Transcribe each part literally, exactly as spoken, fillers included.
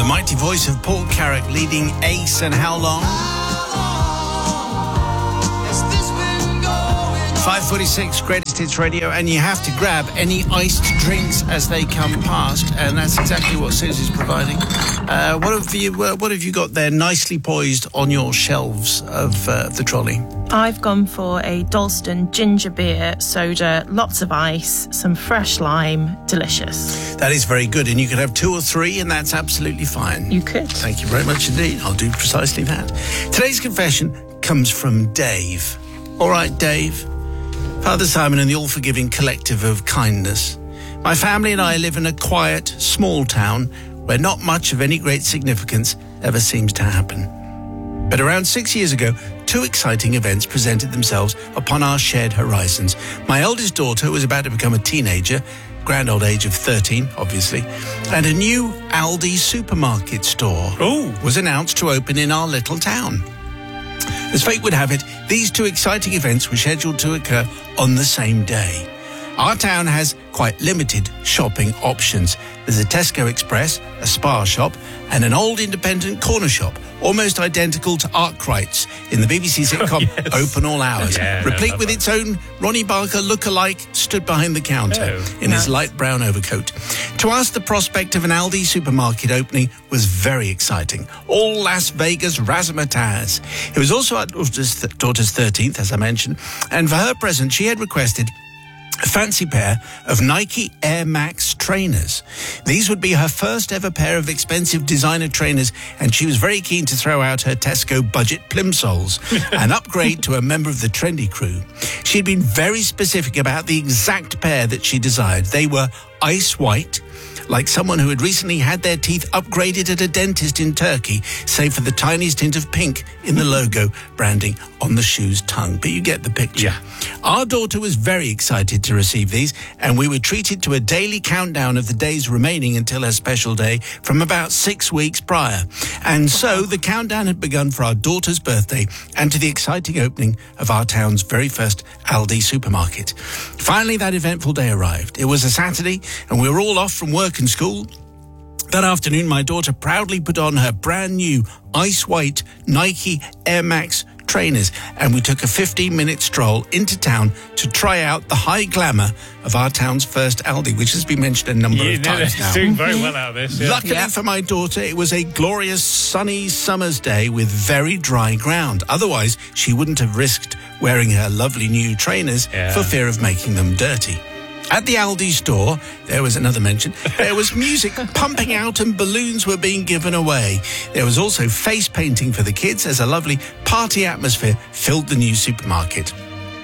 The mighty voice of Paul Carrack leading Ace and How Long? five forty-six, Greatest Hits Radio, and you have to grab any iced drinks as they come past, and that's exactly what Susie's providing. Uh, what have you uh, What have you got there nicely poised on your shelves of uh, the trolley? I've gone for a Dalston ginger beer soda, lots of ice, some fresh lime, delicious. That is very good, and you could have two or three, and that's absolutely fine. You could. Thank you very much indeed. I'll do precisely that. Today's confession comes from Dave. All right, Dave. Father Simon and the all-forgiving collective of kindness. My family and I live in a quiet, small town where not much of any great significance ever seems to happen. But around six years ago, two exciting events presented themselves upon our shared horizons. My eldest daughter was about to become a teenager, grand old age of thirteen, obviously, and a new Aldi supermarket store Ooh. was announced to open in our little town. As fate would have it, these two exciting events were scheduled to occur on the same day. Our town has quite limited shopping options. There's a Tesco Express, a Spar shop, and an old independent corner shop, almost identical to Arkwright's in the B B C sitcom oh, yes. Open All Hours, yeah, replete no, with no. its own Ronnie Barker look-alike stood behind the counter oh, in nice. his light brown overcoat. To us, the prospect of an Aldi supermarket opening was very exciting. All Las Vegas razzmatazz. It was also our daughter's, daughter's thirteenth, as I mentioned, and for her present, she had requested a fancy pair of Nike Air Max trainers. These would be her first ever pair of expensive designer trainers, and she was very keen to throw out her Tesco budget plimsolls, an upgrade to a member of the trendy crew. She had been very specific about the exact pair that she desired. They were ice white, like someone who had recently had their teeth upgraded at a dentist in Turkey, save for the tiniest hint of pink in the logo branding on the shoe's tongue. But you get the picture. Yeah. Our daughter was very excited to receive these, and we were treated to a daily countdown of the days remaining until her special day from about six weeks prior. And so the countdown had begun for our daughter's birthday and to the exciting opening of our town's very first Aldi supermarket. Finally, that eventful day arrived. It was a Saturday, and we were all off from work and school. That afternoon, my daughter proudly put on her brand new ice white Nike Air Max trainers, and we took a fifteen-minute stroll into town to try out the high glamour of our town's first Aldi, which has been mentioned a number You of know, times it's now. doing very well out of this. Yeah. Luckily Yeah. for my daughter, it was a glorious sunny summer's day with very dry ground. Otherwise, she wouldn't have risked wearing her lovely new trainers Yeah. for fear of making them dirty. At the Aldi store, there was another mention, there was music pumping out and balloons were being given away. There was also face painting for the kids as a lovely party atmosphere filled the new supermarket.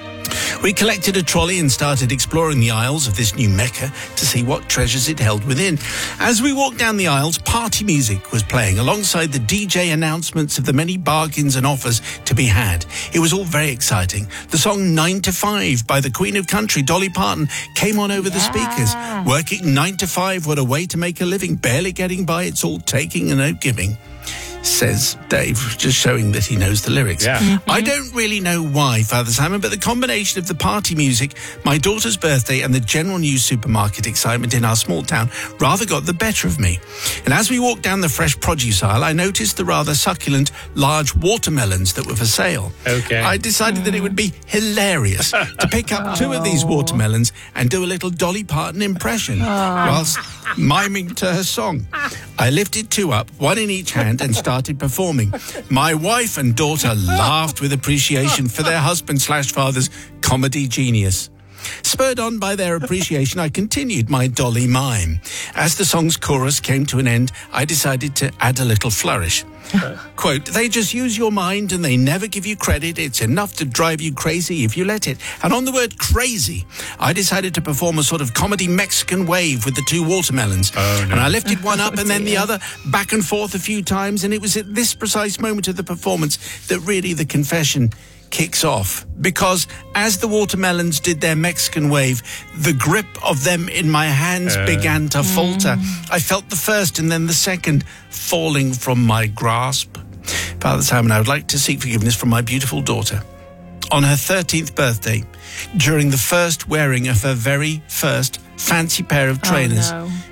We collected a trolley and started exploring the aisles of this new mecca to see what treasures it held within. As we walked down the aisles, party music was playing alongside the D J announcements of the many bargains and offers to be had. It was all very exciting. The song nine to five by the Queen of Country, Dolly Parton, came on over the speakers. Working nine to five, what a way to make a living. Barely getting by, it's all taking and no giving, says Dave, just showing that he knows the lyrics. Yeah. Mm-hmm. I don't really know why, Father Simon, but the combination of the party music, my daughter's birthday, and the general news supermarket excitement in our small town rather got the better of me. And as we walked down the fresh produce aisle, I noticed the rather succulent, large watermelons that were for sale. Okay. I decided that it would be hilarious to pick up two of these watermelons and do a little Dolly Parton impression whilst miming to her song. I lifted two up, one in each hand, and started performing. My wife and daughter laughed with appreciation for their husband slash father's comedy genius. Spurred on by their appreciation, I continued my Dolly mime. As the song's chorus came to an end, I decided to add a little flourish. Quote, they just use your mind and they never give you credit. It's enough to drive you crazy if you let it. And on the word crazy, I decided to perform a sort of comedy Mexican wave with the two watermelons. Oh, no. And I lifted one up and then the other back and forth a few times. And it was at this precise moment of the performance that really the confession kicks off, because as the watermelons did their Mexican wave, the grip of them in my hands Uh. began to falter. I felt the first and then the second falling from my grasp. Father Simon, I would like to seek forgiveness from my beautiful daughter. On her thirteenth birthday, during the first wearing of her very first fancy pair of trainers, Oh, no.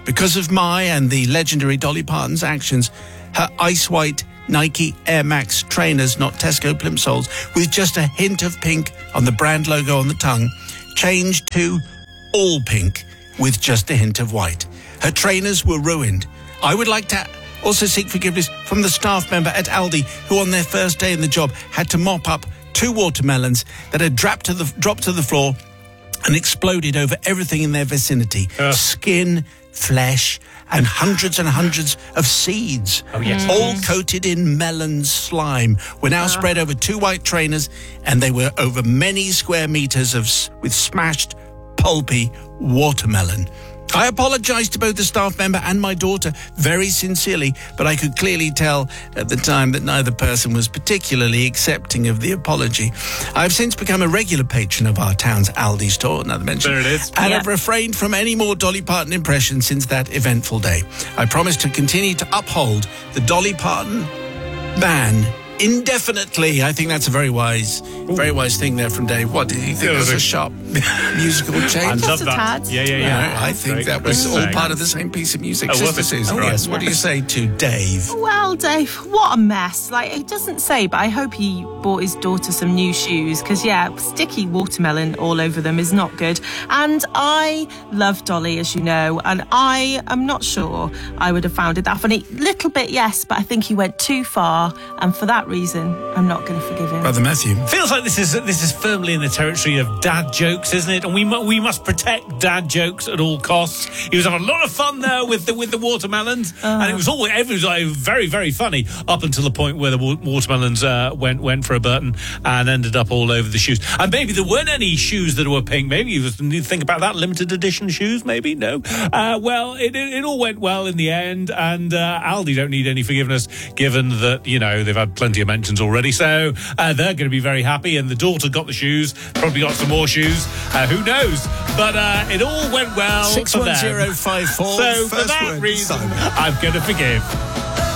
Because of my and the legendary Dolly Parton's actions, her ice white Nike Air Max trainers, not Tesco plimsolls, with just a hint of pink on the brand logo on the tongue, changed to all pink with just a hint of white. Her trainers were ruined. I would like to also seek forgiveness from the staff member at Aldi who on their first day in the job had to mop up two watermelons that had dropped to the, dropped to the floor and exploded over everything in their vicinity. Uh. Skin, flesh, and hundreds and hundreds of seeds. Oh, yes. Mm. All coated in melon slime were now uh. spread over two white trainers, and they were over many square meters of with smashed, pulpy watermelon. I apologized to both the staff member and my daughter very sincerely, but I could clearly tell at the time that neither person was particularly accepting of the apology. I've since become a regular patron of our town's Aldi store, another mention. There it is. And yeah. I've refrained from any more Dolly Parton impressions since that eventful day. I promise to continue to uphold the Dolly Parton ban indefinitely. I think that's a very wise, Ooh. very wise thing there from Dave. What, did you think that was a sharp musical change? I love that. Tad. Yeah, yeah, yeah. No, I think that was all part of the same piece of music. Oh, Sister Susan, oh, yes. yes. What do you say to Dave? Well, Dave, what a mess. Like, it doesn't say, but I hope he bought his daughter some new shoes because, yeah, sticky watermelon all over them is not good. And I love Dolly, as you know, and I am not sure I would have found it that funny. Little bit, yes, but I think he went too far, and for that reason, I'm not going to forgive him. Brother Matthew. Feels like this is this is firmly in the territory of dad jokes, isn't it? And we mu- we must protect dad jokes at all costs. He was having a lot of fun there with the with the watermelons, uh. and it was all it was like very very funny up until the point where the wa- watermelons uh, went went for a Burton and ended up all over the shoes. And maybe there weren't any shoes that were pink. Maybe you need to think about that, limited edition shoes. Maybe no. Uh, well, it, it it all went well in the end, and uh, Aldi don't need any forgiveness given that you know they've had plenty of mentions already. So uh, they're going to be very happy, and the daughter got the shoes, probably got some more shoes. Uh, who knows? But uh, it all went well. six one zero five four So for that reason, I'm going to forgive.